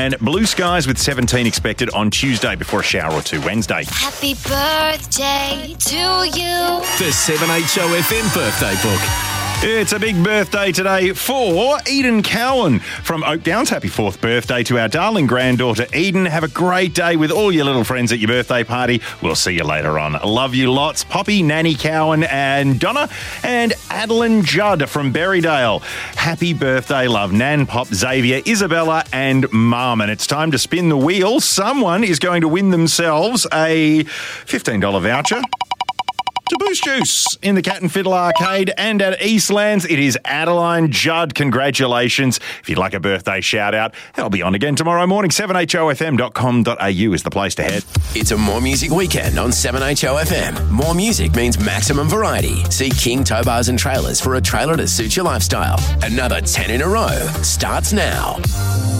And blue skies with 17 expected on Tuesday before a shower or two Wednesday. Happy birthday to you. The 7HOFM birthday book. It's a big birthday today for Eden Cowan from Oak Downs. Happy 4th birthday to our darling granddaughter Eden. Have a great day with all your little friends at your birthday party. We'll see you later on. Love you lots. Poppy, Nanny Cowan and Donna and Adeline Judd from Berrydale. Happy birthday, love. Nan, Pop, Xavier, Isabella and Mum. And it's time to spin the wheel. Someone is going to win themselves a $15 voucher to Boost Juice in the Cat and Fiddle Arcade and at Eastlands. It is Adeline Judd. Congratulations. If you'd like a birthday shout out, I'll be on again tomorrow morning. 7hofm.com.au is the place to head. It's a More Music weekend on 7HOFM. More music means maximum variety. See King Towbars and Trailers for a trailer to suit your lifestyle. Another 10 in a row starts now.